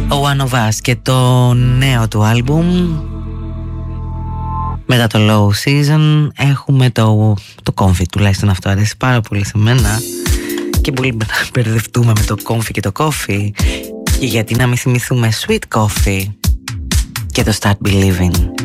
Ο One of Us και το νέο του άλμπουμ. Μετά το Low Season έχουμε το Comfy, τουλάχιστον αυτό αρέσει πάρα πολύ σε μένα. Και πολύ να μπερδευτούμε με το Comfy και το Coffee. Και γιατί να μην θυμηθούμε Sweet Coffee και το Start Believing.